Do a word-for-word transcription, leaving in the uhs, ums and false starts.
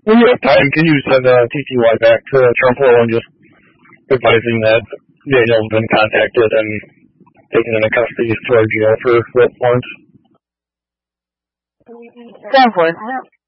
When you have time, can you send a T T Y back to Trumbull and just advising that Daniel's been contacted and taken into custody to our jail for West Florence? Ten four.